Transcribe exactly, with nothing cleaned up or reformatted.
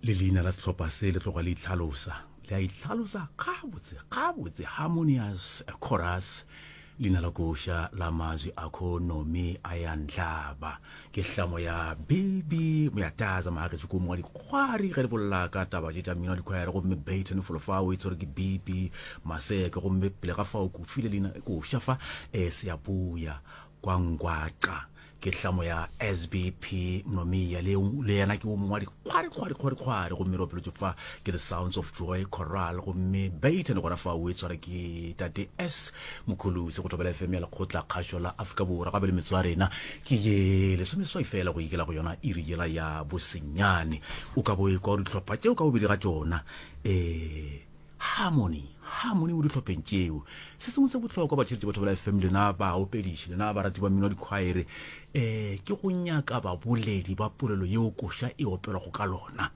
le leina la setlhopha se le tloga le itlhalosa le a itlhalosa gabotse gabotse Harmonious Chorus leina la kosha la mazwi akho Nomi Ayandlaba ke hlamo ya baby moyataza maake tsuko mo di khwari ge le bolla ka taba tsa mmino di khwari go mme Baton full of our it's ke baby maseke go mme pele ga fa o ku file leina ko shafa e se ya buya kwa ngwaqa ke hlamo ya S B P Nomi ya le le yana ke mo di khwari khwari khwari khwari go mme ro pelo tsofa ke the Sounds of Joy choral go mme Baton go ra fa o it's ke tate S mukulu se go tobela F M ya lekgotla khasho la Afrika Borwa ga bele metswarena ke ye le some so ifela go ikela go yona irigela ya bosenyane o ka bo e go ditlhopha tšeo ka o bile ga tsona eh harmony harmony o di tlhopheng tšeo se sengwe se botlhokwa ba tšhiretse batho ba F M le na ba opediše le na ba rati ba mmino di khwaere eh ke go nyaka ba boledi ba polelo yeo kosha e opelwa go ka lona